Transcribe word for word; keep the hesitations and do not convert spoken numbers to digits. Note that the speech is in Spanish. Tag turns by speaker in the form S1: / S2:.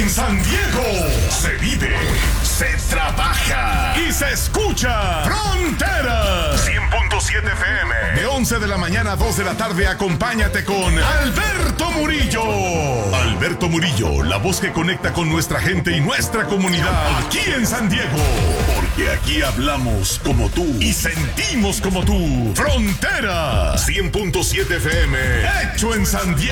S1: En San Diego se vive, se trabaja y se escucha Fronteras. cien punto siete F M. De once de la mañana a dos de la tarde, acompáñate con Alberto Murillo. Alberto Murillo, la voz que conecta con nuestra gente y nuestra comunidad aquí en San Diego. Porque aquí hablamos como tú y sentimos como tú. Fronteras. cien punto siete F M. Hecho en San Diego.